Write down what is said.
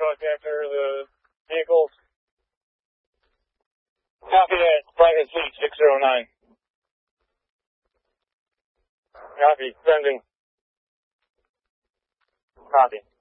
look after the vehicles. Copy that, Private Fleet 609. Copy, sending. Copy.